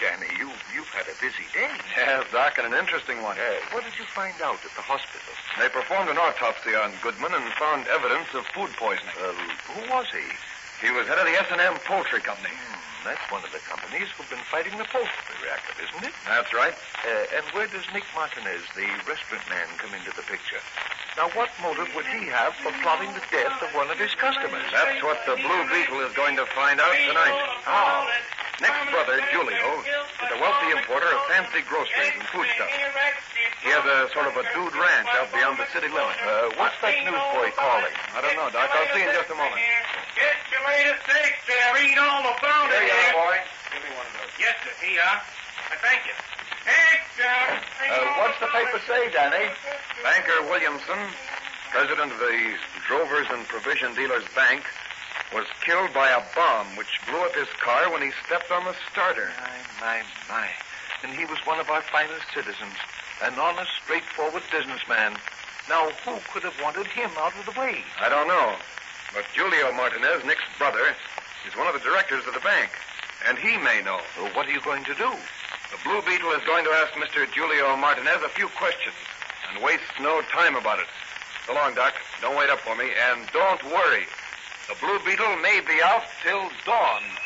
Danny, you've had a busy day. Yes, Doc, and an interesting one. What did you find out at the hospital? They performed an autopsy on Goodman and found evidence of food poisoning. Who was he? He was head of the S&M Poultry Company. That's one of the companies who've been fighting the poultry reactor, isn't it? That's right. And where does Nick Martinez, the restaurant man, come into the picture? Now, what motive would he have for plotting the death of one of his customers? That's what the Blue Beetle is going to find out tonight. How? Nick's brother, Julio, is a wealthy importer of fancy groceries and foodstuffs. He has a sort of a dude ranch out beyond the city limit. What's that newsboy calling? I don't know, Doc. I'll see in just a moment. Get your latest eggs there. Read all about it. Here you are, boy. Give me one of those. Yes, sir. Here you are. Thank you. Eggs, What's the paper say, Danny? Banker Williamson, president of the Drovers and Provision Dealers Bank, was killed by a bomb which blew up his car when he stepped on the starter. My. And he was one of our finest citizens. An honest, straightforward businessman. Now, who could have wanted him out of the way? I don't know. But Julio Martinez, Nick's brother, is one of the directors of the bank. And he may know. So what are you going to do? The Blue Beetle is going to ask Mr. Julio Martinez a few questions and waste no time about it. So long, Doc. Don't wait up for me. And don't worry. The Blue Beetle may be out till dawn.